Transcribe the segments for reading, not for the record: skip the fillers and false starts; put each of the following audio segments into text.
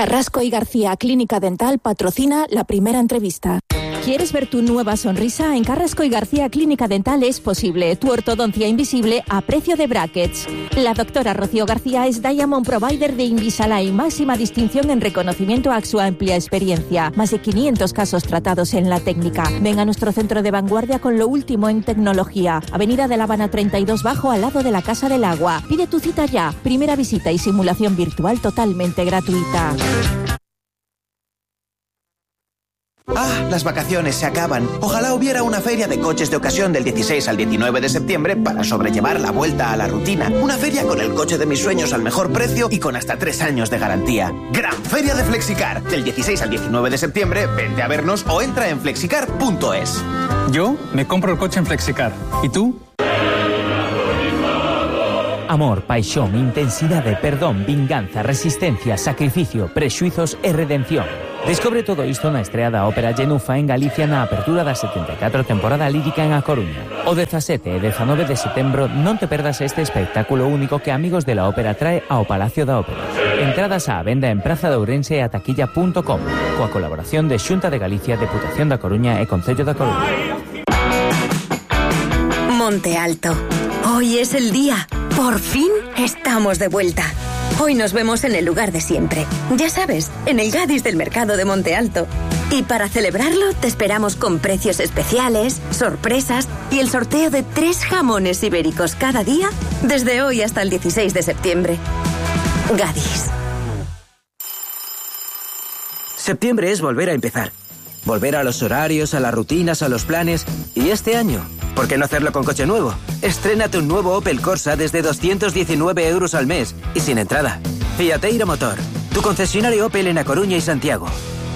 Carrasco y García Clínica Dental patrocina la primera entrevista. ¿Quieres ver tu nueva sonrisa? En Carrasco y García Clínica Dental es posible. Tu ortodoncia invisible a precio de brackets. La doctora Rocío García es Diamond Provider de Invisalign, máxima distinción en reconocimiento a su amplia experiencia. Más de 500 casos tratados en la técnica. Ven a nuestro centro de vanguardia con lo último en tecnología. Avenida de La Habana 32 Bajo, al lado de la Casa del Agua. Pide tu cita ya. Primera visita y simulación virtual totalmente gratuita. Ah, las vacaciones se acaban. Ojalá hubiera una feria de coches de ocasión del 16 al 19 de septiembre para sobrellevar la vuelta a la rutina. Una feria con el coche de mis sueños al mejor precio y con hasta 3 años de garantía. Gran Feria de Flexicar. Del 16 al 19 de septiembre, vente a vernos o entra en flexicar.es. Yo me compro el coche en Flexicar. ¿Y tú? Amor, paixón, intensidade, perdón, vinganza, resistencia, sacrificio, prexuizos e redención. Descobre todo isto na estrea da Ópera Genufa en Galicia na apertura da 74 temporada lírica en A Coruña. O 17 e 19 de setembro non te perdas este espectáculo único que Amigos de la Ópera trae ao Palacio da Ópera. Entradas á venda en Praza de Ourense e a taquilla.com, coa colaboración de Xunta de Galicia, Deputación da Coruña e Concello da Coruña. Monte Alto. Hoy es el día. Por fin estamos de vuelta. Hoy nos vemos en el lugar de siempre. Ya sabes, en el Gadis del Mercado de Monte Alto. Y para celebrarlo, te esperamos con precios especiales, sorpresas y el sorteo de 3 jamones ibéricos cada día desde hoy hasta el 16 de septiembre. Gadis. Septiembre es volver a empezar. Volver a los horarios, a las rutinas, a los planes. Y este año, ¿por qué no hacerlo con coche nuevo? Estrénate un nuevo Opel Corsa desde 219 euros al mes y sin entrada. Fiateiro Motor, tu concesionario Opel en A Coruña y Santiago.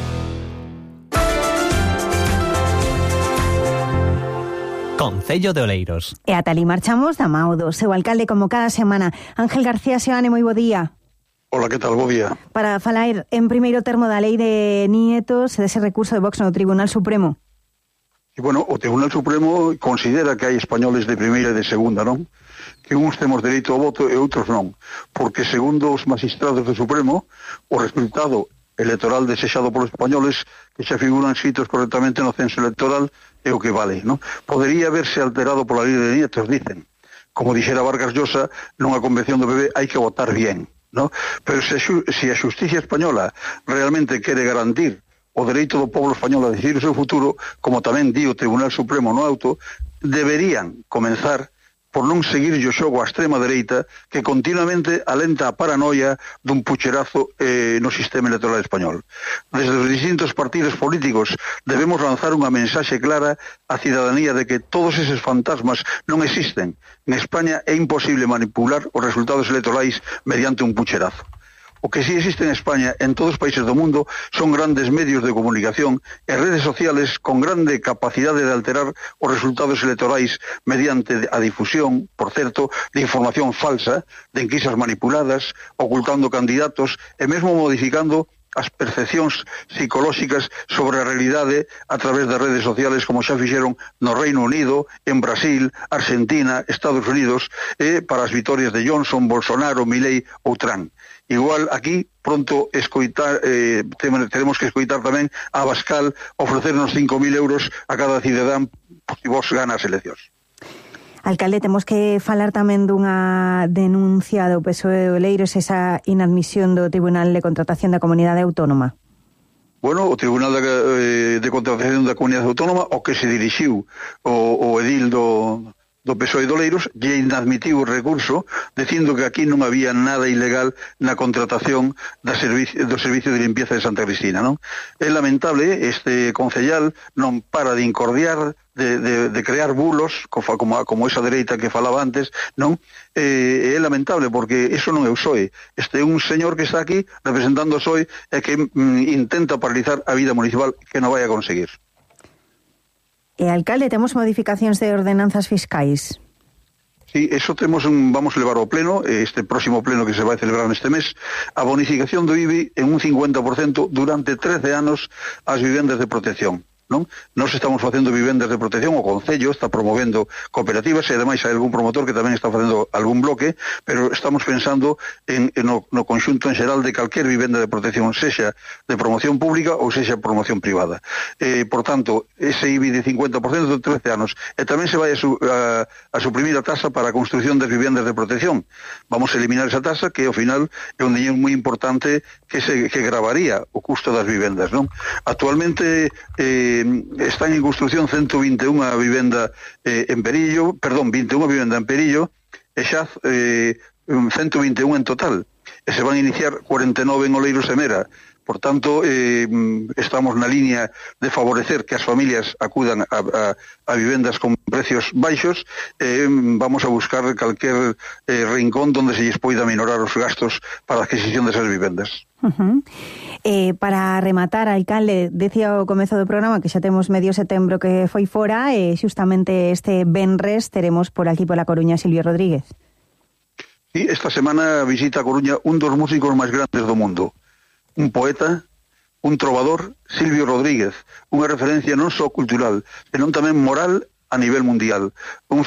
Concello de Oleiros. E ata ali marchamos da mao do seu alcalde como cada semana. Ángel García Seoane, moi bo día. Hola, que tal? Bo día. Para falar en primeiro termo da lei de nietos e dese recurso de Vox no Tribunal Supremo. E, bueno, o Tribunal Supremo considera que hai españoles de primeira e de segunda, non? Que uns temos dereito ao voto e outros non. Porque, segundo os magistrados do Supremo, o resultado electoral desexado polos españoles, que xa figuran escritos correctamente no censo electoral, é o que vale, non? Podería verse alterado pola lei de nietos, dicen. Como dixera Vargas Llosa, nunha convención do bebé hai que votar bien, non? Pero se a xusticia española realmente quere garantir o dereito do povo español a decidir o seu futuro, como tamén di o Tribunal Supremo no auto, deberían comenzar por non seguir o xogo á extrema dereita que continuamente alenta a paranoia dun pucherazo no sistema electoral español. Desde os distintos partidos políticos debemos lanzar unha mensaxe clara á cidadanía de que todos eses fantasmas non existen. En España é imposible manipular os resultados electorais mediante un pucherazo. O que sí existe en España, en todos os países do mundo, son grandes medios de comunicación e redes sociales con grande capacidade de alterar os resultados electorais mediante a difusión, por certo, de información falsa, de enquisas manipuladas, ocultando candidatos e mesmo modificando as percepcións psicolóxicas sobre a realidade a través das redes sociales, como xa fixeron no Reino Unido, en Brasil, Argentina, Estados Unidos, para as vitorias de Johnson, Bolsonaro, Milei ou Trump. Igual aquí pronto tenemos que escoitar tamén a Abascal ofrecernos 5.000 euros a cada cidadán se vos gana as eleccións. Alcalde, temos que falar tamén dunha denuncia do PSOE de Oleiros, esa inadmisión do Tribunal de Contratación da Comunidade Autónoma. Bueno, o Tribunal de Contratación da Comunidade Autónoma, o que se dirixiu o edil do PSOE de Oleiros, lle inadmitiu o recurso, dicindo que aquí non había nada ilegal na contratación do Servicio de Limpieza de Santa Cristina, non? É lamentable, este concellal non para de incordiar, de crear bulos, como esa dereita que falaba antes, non? É lamentable, porque iso non é o PSOE. Este é un señor que está aquí representando o PSOE e que intenta paralizar a vida municipal, que non vai a conseguir. E, alcalde, temos modificacións de ordenanzas fiscais? Sí, eso vamos a levar ao pleno, este próximo pleno que se vai celebrar neste mes, a bonificación do IBI en un 50% durante 13 anos ás vivendas de protección. non? Nós estamos facendo vivendas de protección, o Concello está promovendo cooperativas e ademais hai algún promotor que tamén está facendo algún bloque, pero estamos pensando no conxunto en xeral de calquer vivenda de protección, sexa de promoción pública ou sexa promoción privada. Por tanto, ese IBI de 50% de 13 anos, e tamén se vai a suprimir a tasa para a construción das vivendas de protección. Vamos a eliminar esa tasa que ao final é un diñeiro moi importante que gravaría o custo das vivendas, non? Actualmente están en construción 121 vivenda en Perillo, 21 vivenda en Perillo, e xa 121 en total. E se van a iniciar 49 en Oleiros e Mera. Por tanto, estamos na línea de favorecer que as familias acudan a vivendas con precios baixos, vamos a buscar calquer rincón donde se lles poida minorar os gastos para a adquisición desas vivendas. Para rematar, alcalde, decía ao comezo do programa que xa temos medio setembro que foi fora, e xustamente este venres teremos por aquí pola Coruña Silvio Rodríguez. Sí, esta semana visita a Coruña un dos músicos máis grandes do mundo, un poeta, un trovador, Silvio Rodríguez, unha referencia non só cultural, senón tamén moral a nivel mundial. Un